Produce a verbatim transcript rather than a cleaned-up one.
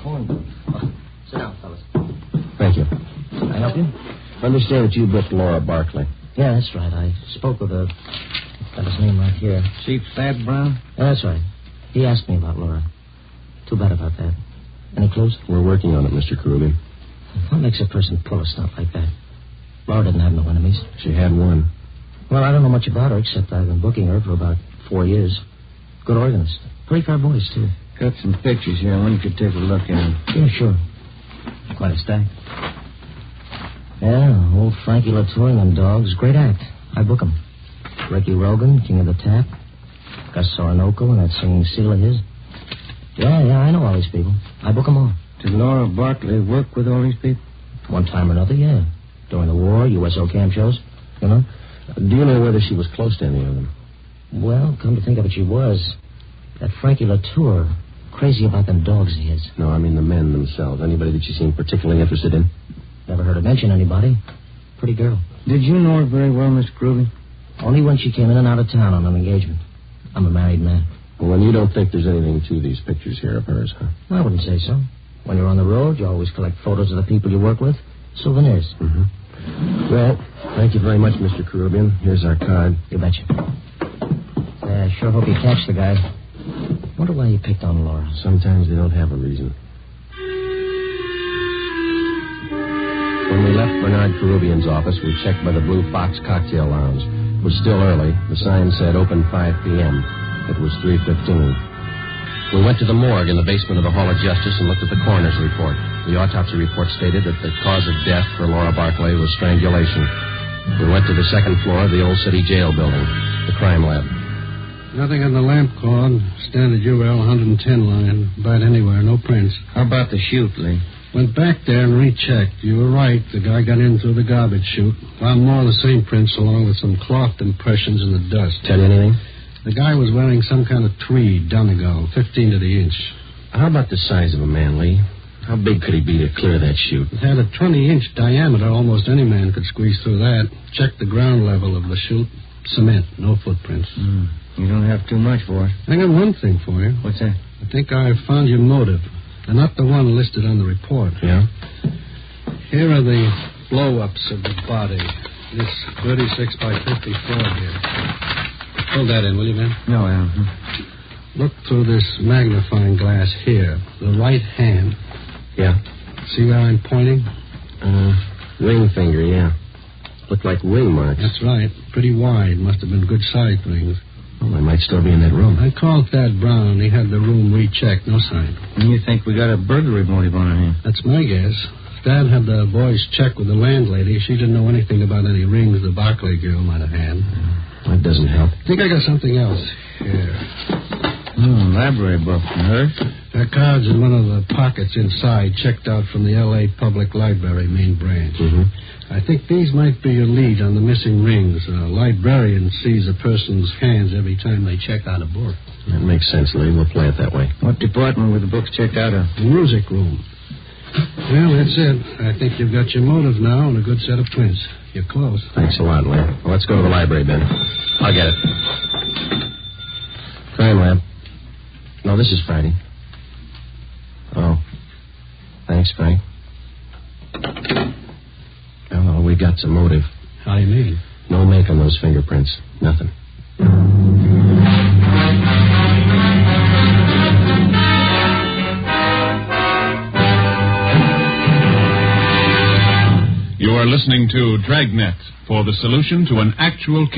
corn. Oh, sit down, fellas. Thank you. Can I help you? I understand that you booked Laura Barkley. Yeah, that's right. I spoke with a... Got his name right here. Chief Thad Brown? Yeah, that's right. He asked me about Laura. Too bad about that. Any clues? We're working on it, Mister Karubian. What makes a person pull a stunt like that? Laura didn't have no enemies. She had one. Well, I don't know much about her, except I've been booking her for about four years. Good organist. Pretty fair voice, too. Got some pictures here. One could take a look at them. Yeah, sure. Quite a stack. Yeah, old Frankie Latour and them dogs. Great act. I book 'em. Ricky Rogan, King of the Tap. Gus Orinoco and that singing seal of his. Yeah, yeah, I know all these people. I book 'em all. Did Laura Barkley work with all these people? One time or another, yeah. During the war, U S O camp shows, you know. Do you know whether she was close to any of them? Well, come to think of it, she was. That Frankie Latour, crazy about them dogs of his. No, I mean the men themselves. Anybody that she seemed particularly interested in? Never heard her mention anybody. Pretty girl. Did you know her very well, Mister Groovy? Only when she came in and out of town on an engagement. I'm a married man. Well, then you don't think there's anything to these pictures here of hers, huh? I wouldn't say so. When you're on the road, you always collect photos of the people you work with. Souvenirs. Mm-hmm. Well, thank you very much, Mister Karubian. Here's our card. You betcha. I sure hope you catch the guy. Wonder why you picked on Laura. Sometimes they don't have a reason. When we left Bernard Karubian's office, we checked by the Blue Fox Cocktail Lounge. It was still early. The sign said open five p.m. It was three fifteen. We went to the morgue in the basement of the Hall of Justice and looked at the coroner's report. The autopsy report stated that the cause of death for Laura Barkley was strangulation. We went to the second floor of the old city jail building, the crime lab. Nothing on the lamp cord. Standard U L one ten line. About anywhere. No prints. How about the chute, Lee? Went back there and rechecked. You were right. The guy got in through the garbage chute. Found more of the same prints along with some cloth impressions in the dust. Tell you anything? The guy was wearing some kind of tweed, Donegal, fifteen to the inch. How about the size of a man, Lee? How big could he be to clear that chute? It had a twenty-inch diameter. Almost any man could squeeze through that. Checked the ground level of the chute. Cement, no footprints. Mm. You don't have too much for it. I got one thing for you. What's that? I think I found your motive. And not the one listed on the report. Yeah? Here are the blow-ups of the body. This thirty-six by fifty-four here. Hold that in, will you, man? No, Al. Look through this magnifying glass here. The right hand. Yeah. See where I'm pointing? Uh, ring finger, yeah. Looked like ring marks. That's right. Pretty wide. Must have been good-sized rings. Well, they might still be in that room. I called Thad Brown. He had the room rechecked. No sign. And you think we got a burglary motive on our hands? That's my guess. Thad had the boys check with the landlady. She didn't know anything about any rings the Barkley girl might have had. That doesn't help. I think I got something else here. Hmm, library book. Hers? There are cards in one of the pockets inside, checked out from the L A Public Library main branch. Mm-hmm. I think these might be your lead on the missing rings. A librarian sees a person's hands every time they check out a book. That makes sense, Lee. We'll play it that way. What department were the books checked out of? The music room. Well, that's it. I think you've got your motive now and a good set of prints. You're close. Thanks a lot, Lee. Well, let's go to the library, Ben. I'll get it. Crime lab. No, this is Friday. Oh. Thanks, Frank. Oh, we got some motive. How do you mean? No make on those fingerprints. Nothing. You are listening to Dragnet for the solution to an actual